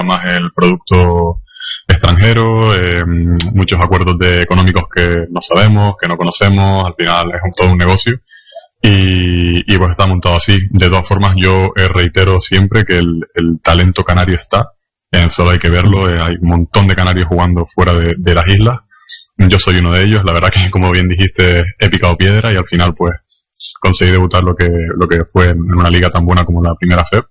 más el producto extranjero, muchos acuerdos económicos que no sabemos, que no conocemos, al final es todo un negocio y pues está montado así. De todas formas, yo reitero siempre que el talento canario está, solo hay que verlo, hay un montón de canarios jugando fuera de las islas. Yo soy uno de ellos, la verdad que como bien dijiste he picado piedra y al final pues conseguí debutar lo que fue en una liga tan buena como la Primera FEB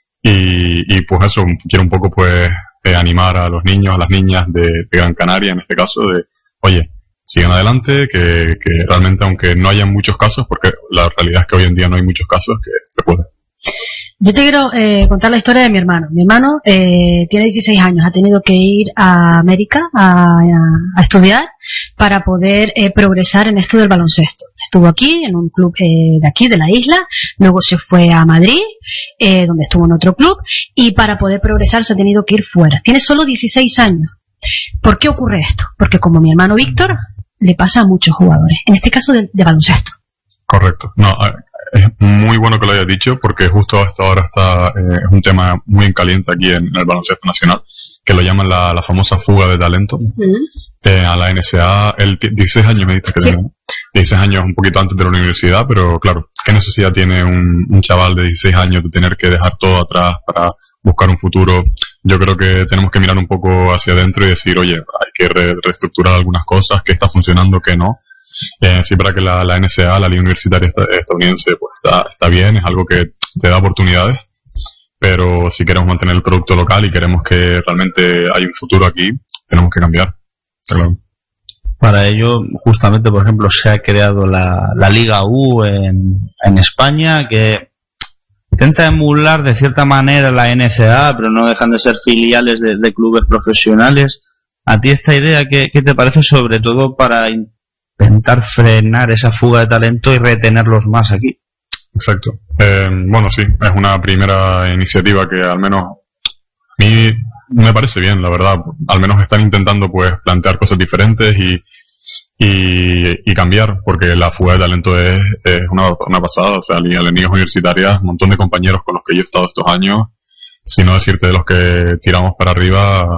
y pues eso, quiero un poco pues animar a los niños, a las niñas de Gran Canaria en este caso, de oye, sigan adelante, que realmente aunque no haya muchos casos, porque la realidad es que hoy en día no hay muchos casos, que se puede. Yo te quiero contar la historia de mi hermano. Mi hermano tiene 16 años, ha tenido que ir a América a estudiar para poder progresar en esto del baloncesto. Estuvo aquí, en un club de aquí, de la isla, luego se fue a Madrid, donde estuvo en otro club, y para poder progresar se ha tenido que ir fuera. Tiene solo 16 años. ¿Por qué ocurre esto? Porque como mi hermano Víctor, le pasa a muchos jugadores, en este caso de baloncesto. Correcto. No, es muy bueno que lo hayas dicho porque justo hasta ahora es un tema muy caliente aquí en el baloncesto nacional, que lo llaman la famosa fuga de talento. A la NSA, él 16 años me dice que tiene, ¿no? 16 años, un poquito antes de la universidad, pero claro, ¿qué necesidad tiene un chaval de 16 años de tener que dejar todo atrás para buscar un futuro? Yo creo que tenemos que mirar un poco hacia adentro y decir, oye, hay que reestructurar algunas cosas, qué está funcionando, qué no. Sí, para que la NSA, la Liga Universitaria Estadounidense, pues está bien, es algo que te da oportunidades, pero si queremos mantener el producto local y queremos que realmente hay un futuro aquí, tenemos que cambiar. Claro. Para ello, justamente, por ejemplo, se ha creado la Liga U en España, que intenta emular de cierta manera la NCAA, pero no dejan de ser filiales de clubes profesionales. ¿A ti esta idea qué te parece, sobre todo para intentar frenar esa fuga de talento y retenerlos más aquí? Exacto. Bueno, sí, es una primera iniciativa que al menos a mí me parece bien, la verdad. Al menos están intentando pues plantear cosas diferentes y cambiar, porque la fuga de talento es una pasada. O sea, en las ligas universitarias, un montón de compañeros con los que yo he estado estos años, si no decirte de los que tiramos para arriba,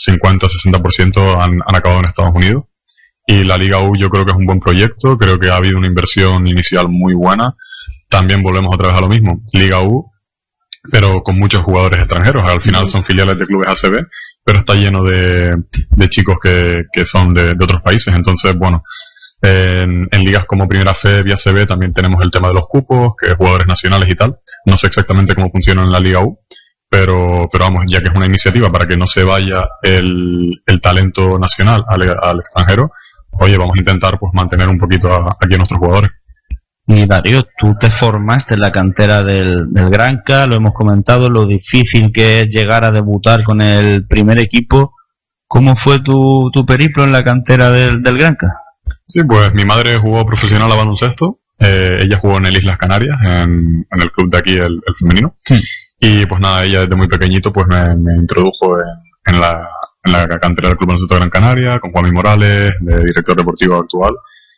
50-60% han acabado en Estados Unidos. Y la Liga U yo creo que es un buen proyecto, creo que ha habido una inversión inicial muy buena. También volvemos otra vez a lo mismo, Liga U, pero con muchos jugadores extranjeros. Al final son filiales de clubes ACB, pero está lleno de chicos que son de otros países. Entonces, bueno, en ligas como Primera FEB y ACB también tenemos el tema de los cupos, que jugadores nacionales y tal. No sé exactamente cómo funciona en la Liga U, pero vamos, ya que es una iniciativa para que no se vaya el talento nacional al extranjero, oye, vamos a intentar pues mantener un poquito aquí a nuestros jugadores. Y Darío, tú te formaste en la cantera del Granca, lo hemos comentado, lo difícil que es llegar a debutar con el primer equipo. ¿Cómo fue tu periplo en la cantera del Granca? Sí, pues mi madre jugó profesional a baloncesto, ella jugó en el Islas Canarias, en el club de aquí, el femenino. Sí. Y pues nada, ella desde muy pequeñito pues me introdujo en la cantera del Club Baloncesto de Gran Canaria, con Juanmi Morales, de director deportivo actual.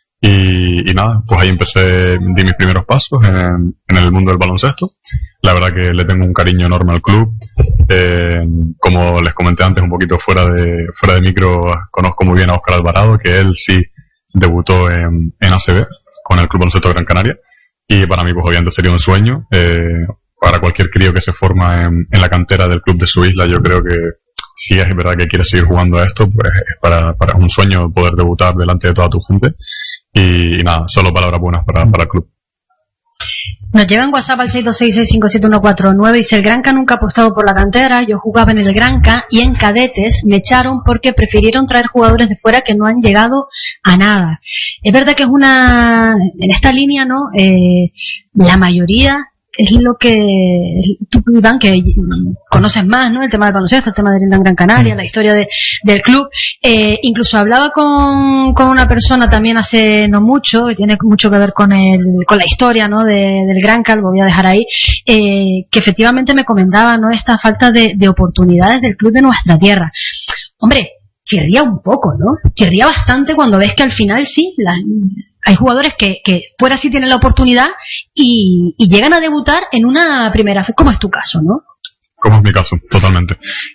Y nada, pues ahí di mis primeros pasos en el mundo del baloncesto. La verdad que le tengo un cariño enorme al club. Como les comenté antes, un poquito fuera de micro, conozco muy bien a Óscar Alvarado, que él sí debutó en ACB con el Club Baloncesto de Gran Canaria. Y para mí, pues obviamente sería un sueño. Para cualquier crío que se forma en la cantera del club de su isla, yo creo que si es verdad que quiere seguir jugando a esto, pues es para un sueño poder debutar delante de toda tu gente. Y nada, solo palabras buenas para el club. Nos llega en WhatsApp al 626657149, dice: el Granca nunca ha apostado por la cantera, yo jugaba en el Granca y en cadetes me echaron porque prefirieron traer jugadores de fuera que no han llegado a nada. Es verdad que es en esta línea, ¿no? La mayoría es lo que tú, Iván, que conoces más, ¿no? El tema del baloncesto, el tema del Gran Canaria, la historia del club. Incluso hablaba con una persona también hace no mucho, que tiene mucho que ver con la historia, ¿no? Del Granca, lo voy a dejar ahí, que efectivamente me comentaba, ¿no? Esta falta de oportunidades del club de nuestra tierra. Hombre, chirría un poco, ¿no? Chirría bastante cuando ves que al final sí, hay jugadores que fuera sí tienen la oportunidad y llegan a debutar en una primera fe, como es tu caso, ¿no? Como es mi caso, totalmente.